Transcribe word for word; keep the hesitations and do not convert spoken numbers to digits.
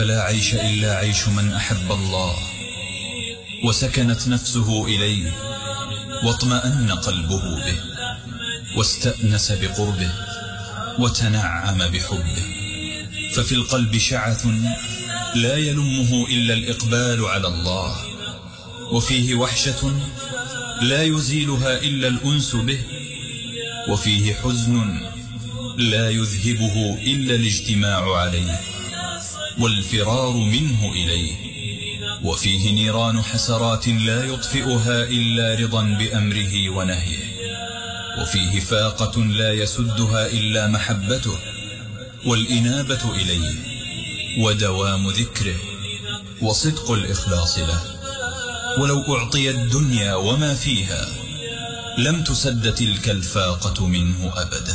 لا عيش إلا عيش من أحب الله وسكنت نفسه إليه واطمأن قلبه به واستأنس بقربه وتنعم بحبه. ففي القلب شعث لا يلمه إلا الإقبال على الله، وفيه وحشة لا يزيلها إلا الأنس به، وفيه حزن لا يذهبه إلا الاجتماع عليه والفرار منه إليه، وفيه نيران حسرات لا يطفئها إلا رضا بأمره ونهيه، وفيه فاقة لا يسدها إلا محبته والإنابة إليه ودوام ذكره وصدق الإخلاص له. ولو أعطي الدنيا وما فيها لم تسد تلك الفاقة منه أبدا.